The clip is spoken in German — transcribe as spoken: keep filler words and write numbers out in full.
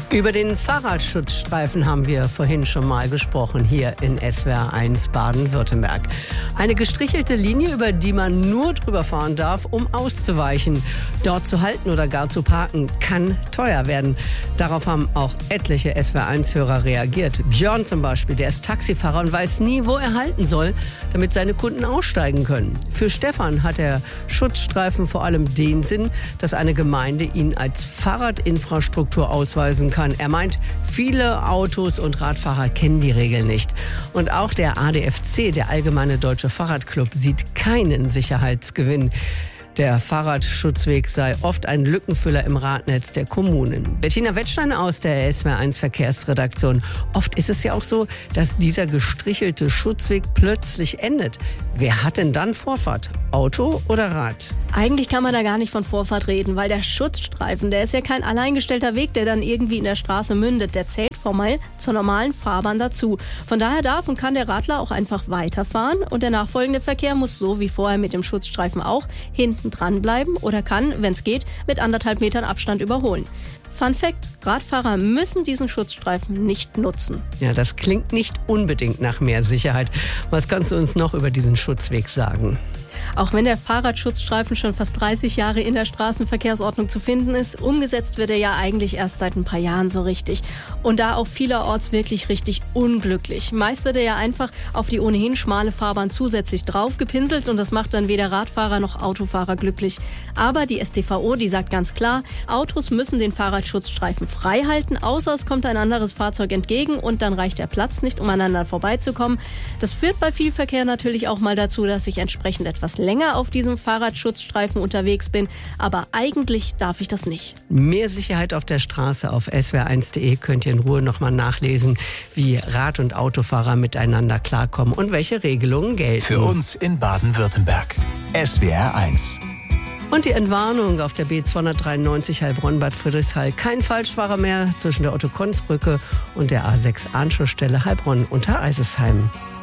Über den Fahrradschutzstreifen haben wir vorhin schon mal gesprochen, hier in S W R eins Baden-Württemberg. Eine gestrichelte Linie, über die man nur drüber fahren darf, um auszuweichen. Dort zu halten oder gar zu parken, kann teuer werden. Darauf haben auch etliche S W R eins Hörer reagiert. Björn zum Beispiel, der ist Taxifahrer und weiß nie, wo er halten soll, damit seine Kunden aussteigen können. Für Stefan hat der Schutzstreifen vor allem den Sinn, dass eine Gemeinde ihn als Fahrradinfrastruktur ausweisen kann. Er meint, viele Autos und Radfahrer kennen die Regeln nicht. Und auch der A D F C, der Allgemeine Deutsche Fahrradclub, sieht keinen Sicherheitsgewinn. Der Fahrradschutzweg sei oft ein Lückenfüller im Radnetz der Kommunen. Bettina Wettstein aus der S W R eins Verkehrsredaktion. Oft ist es ja auch so, dass dieser gestrichelte Schutzweg plötzlich endet. Wer hat denn dann Vorfahrt? Auto oder Rad? Eigentlich kann man da gar nicht von Vorfahrt reden, weil der Schutzstreifen, der ist ja kein alleingestellter Weg, der dann irgendwie in der Straße mündet. Der zählt formell zur normalen Fahrbahn dazu. Von daher darf und kann der Radler auch einfach weiterfahren und der nachfolgende Verkehr muss so wie vorher mit dem Schutzstreifen auch hinten dranbleiben oder kann, wenn es geht, mit anderthalb Metern Abstand überholen. Fun Fact: Radfahrer müssen diesen Schutzstreifen nicht nutzen. Ja, das klingt nicht unbedingt nach mehr Sicherheit. Was kannst du uns noch über diesen Schutzweg sagen? Auch wenn der Fahrradschutzstreifen schon fast dreißig Jahre in der Straßenverkehrsordnung zu finden ist, umgesetzt wird er ja eigentlich erst seit ein paar Jahren so richtig. Und da auch vielerorts wirklich richtig unglücklich. Meist wird er ja einfach auf die ohnehin schmale Fahrbahn zusätzlich draufgepinselt und das macht dann weder Radfahrer noch Autofahrer glücklich. Aber die S t v o, die sagt ganz klar, Autos müssen den Fahrradschutzstreifen frei halten, außer es kommt ein anderes Fahrzeug entgegen und dann reicht der Platz nicht, um aneinander vorbeizukommen. Das führt bei viel Verkehr natürlich auch mal dazu, dass ich entsprechend etwas länger auf diesem Fahrradschutzstreifen unterwegs bin, aber eigentlich darf ich das nicht. Mehr Sicherheit auf der Straße auf S W R eins punkt de könnt ihr in Ruhe nochmal nachlesen, wie Rad- und Autofahrer miteinander klarkommen und welche Regelungen gelten. Für uns in Baden-Württemberg. S W R eins. Und die Entwarnung auf der B zweihundertdreiundneunzig Heilbronn-Bad Friedrichshall. Kein Falschfahrer mehr zwischen der Otto-Konz-Brücke und der A sechs Anschlussstelle Heilbronn unter Eisesheim.